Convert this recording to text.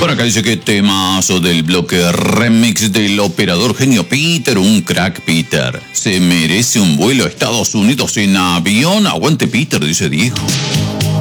Por acá dice que temazo del bloque remix del operador genio Peter, un crack Peter. Se merece un vuelo a Estados Unidos en avión. Aguante Peter, dice Diego.